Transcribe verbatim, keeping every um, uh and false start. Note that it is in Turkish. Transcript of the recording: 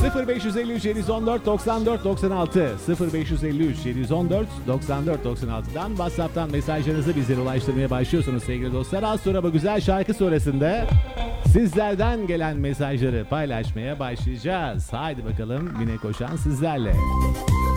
sıfır beş yüz elli üç yedi yüz on dört doksan dört doksan altı sıfır beş yüz elli üç yedi yüz on dört doksan dört doksan altıdan WhatsApp'tan mesajlarınızı bizlere ulaştırmaya başlıyorsunuz sevgili dostlar. Az sonra bu güzel şarkı sonrasında sizlerden gelen mesajları paylaşmaya başlayacağız. Haydi bakalım Mine Koşan sizlerle.